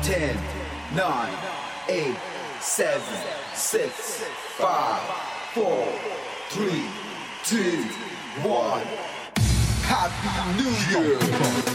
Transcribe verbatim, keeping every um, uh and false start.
ten, nine, eight, seven, six, five, four, three, two, one. Happy New Year!